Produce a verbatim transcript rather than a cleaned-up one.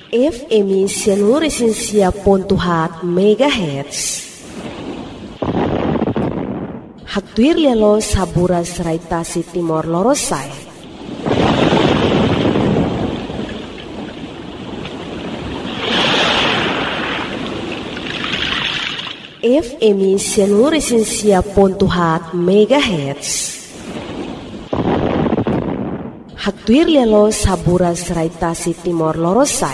F M seluruh Resensia Pontuhat Megahertz. Haktuir lelo sabura seraitasi Timor Lorosai. F M seluruh Resensia Pontuhat Megahertz. Haktuir lelo sabura seraitasi Timor Lorosai.